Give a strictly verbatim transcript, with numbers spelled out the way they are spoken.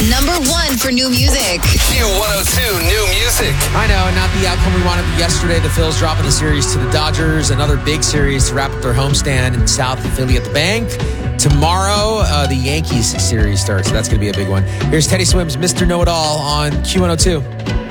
number one for new music. Q one oh two New Music. I know, not the outcome we wanted yesterday. The Phils dropping the series to the Dodgers. Another big series to wrap up their homestand in South Philly at the Bank. Tomorrow, uh, the Yankees series starts, so that's going to be a big one. Here's Teddy Swims, Mister Know-It-All on Q one oh two.